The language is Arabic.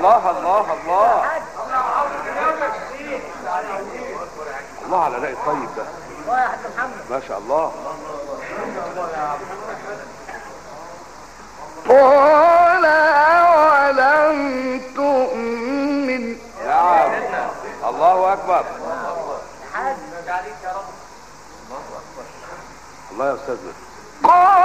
الله الله الله الله على الرأي الطيب ده. الله يا حاج محمد ما شاء الله. قال أولم تؤمن. نعم الله أكبر. حاج الله يا أستاذنا. قال